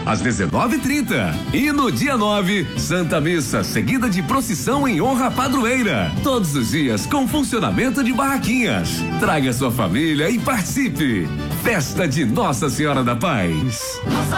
às 19h30. E no dia 9, Santa Missa, seguida de procissão em honra à padroeira. Todos os dias com funcionamento de barraquinhas. Traga sua família e participe. Festa de Nossa Senhora da Paz. Nossa